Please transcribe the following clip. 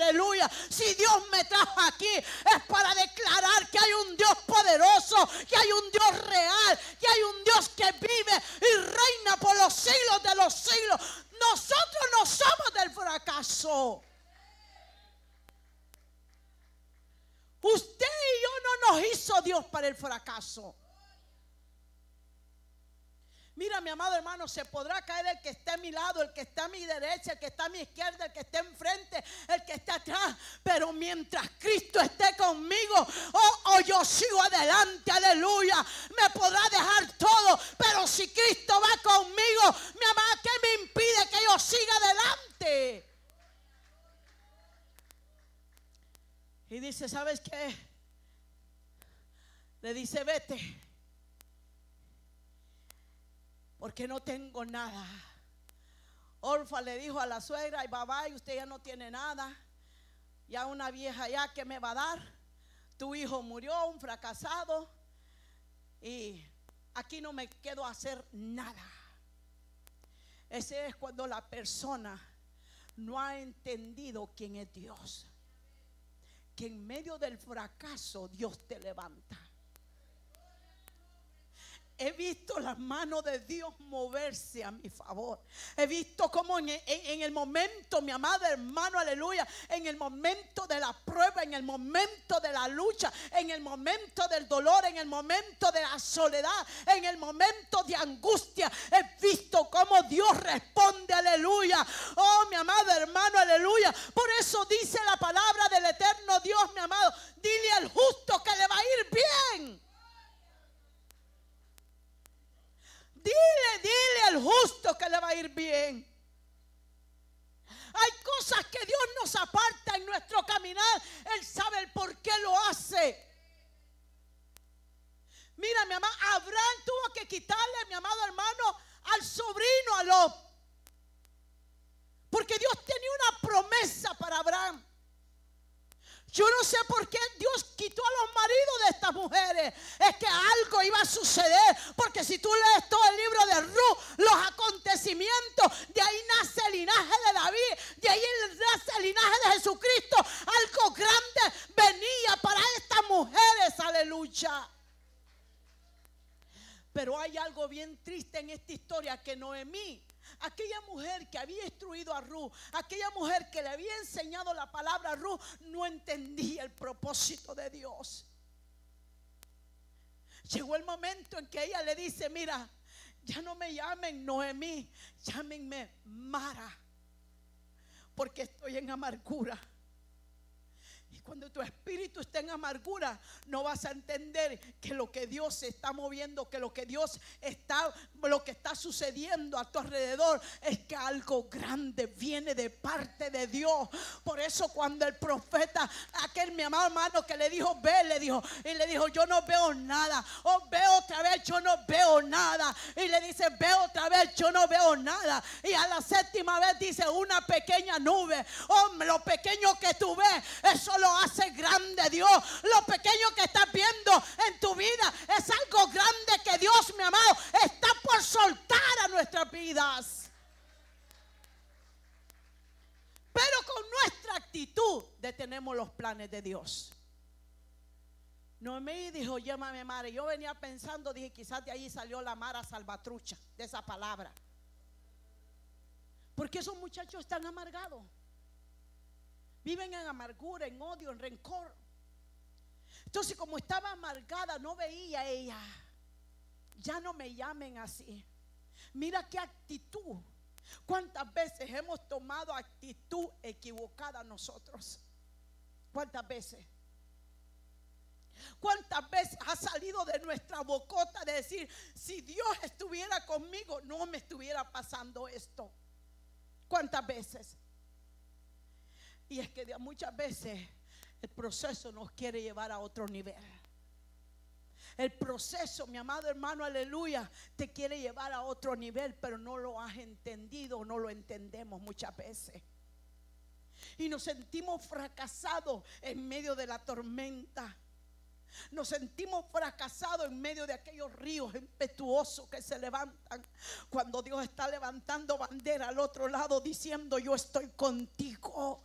aleluya. Si Dios me trajo aquí es para declarar que hay un Dios poderoso, que hay un Dios real, que hay un Dios que vive y reina por los siglos de los siglos. Nosotros no somos del fracaso. Usted y yo no nos hizo Dios para el fracaso. Mira, mi amado hermano, se podrá caer el que esté a mi lado, el que está a mi derecha, el que está a mi izquierda, el que esté enfrente, el que está atrás. Pero mientras Cristo esté conmigo, yo sigo adelante, aleluya. Me podrá dejar todo, pero si Cristo va conmigo, mi amada, ¿qué me impide que yo siga adelante? Y dice, ¿sabes qué? Le dice, vete, porque no tengo nada. Orfa le dijo a la suegra, y babá, y usted ya no tiene nada. Ya una vieja ya, ¿qué me va a dar? Tu hijo murió, un fracasado, y aquí no me quedo a hacer nada. Ese es cuando la persona no ha entendido quién es Dios. Que en medio del fracaso Dios te levanta. He visto las manos de Dios moverse a mi favor. He visto cómo en el momento, mi amado hermano, aleluya, en el momento de la prueba, en el momento de la lucha, en el momento del dolor, en el momento de la soledad, en el momento de angustia, he visto cómo Dios responde, aleluya. Oh, mi amado hermano, aleluya. Por eso dice la palabra del eterno Dios, mi amado, dile al justo que le va a ir bien. Dile al justo que le va a ir bien. Hay cosas que Dios nos aparta en nuestro caminar. Él sabe el por qué lo hace. Mira, mi amado, Abraham tuvo que quitarle, mi amado hermano, al sobrino, a Lot. Porque Dios tenía una promesa para Abraham. Yo no sé por qué Dios quitó a los maridos de estas mujeres. Es que algo iba a suceder. Porque si tú lees todo el libro de Ruth, los acontecimientos, de ahí nace el linaje de David, de ahí nace el linaje de Jesucristo. Algo grande venía para estas mujeres, aleluya. Pero hay algo bien triste en esta historia, que Noemí, aquella mujer que había instruido a Ruth, aquella mujer que le había enseñado la palabra a Ruth, no entendía el propósito de Dios. Llegó el momento en que ella le dice, mira, ya no me llamen Noemí, llámenme Mara, porque estoy en amargura. Y cuando tu espíritu está en amargura, no vas a entender que lo que Dios se está moviendo, que lo que está sucediendo a tu alrededor es que algo grande viene de parte de Dios. Por eso cuando el profeta, aquel mi amado hermano que le dijo, ve, le dijo, yo no veo nada. Oh, ve otra vez, yo no veo nada. Y le dice, ve otra vez, yo no veo nada. Y a la séptima vez dice, una pequeña nube. Oh, lo pequeño que tú ves, eso lo hace grande Dios. Lo pequeño que estás viendo en tu vida es algo grande que Dios, mi amado, está por soltar a nuestras vidas. Pero con nuestra actitud detenemos los planes de Dios. Noemí dijo, llámame Mara. Yo venía pensando, dije, quizás de ahí salió la Mara salvatrucha, de esa palabra. Porque esos muchachos están amargados. Viven en amargura, en odio, en rencor. Entonces, como estaba amargada, no veía ella. Ya no me llamen así. Mira qué actitud. ¿Cuántas veces hemos tomado actitud equivocada nosotros? ¿Cuántas veces? ¿Cuántas veces ha salido de nuestra bocota de decir, si Dios estuviera conmigo, no me estuviera pasando esto? ¿Cuántas veces? Y es que muchas veces el proceso nos quiere llevar a otro nivel. El proceso, mi amado hermano, aleluya, te quiere llevar a otro nivel, pero no lo has entendido, no lo entendemos muchas veces. Y nos sentimos fracasados en medio de la tormenta. Nos sentimos fracasados en medio de aquellos ríos impetuosos que se levantan, cuando Dios está levantando bandera al otro lado diciendo, yo estoy contigo,